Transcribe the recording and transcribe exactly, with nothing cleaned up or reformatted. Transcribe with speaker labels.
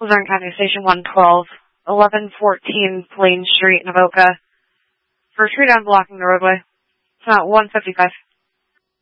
Speaker 1: Luzerne County Station one twelve, eleven fourteen Plain Street, Avoca. First tree down blocking the roadway. It's not one fifty-five.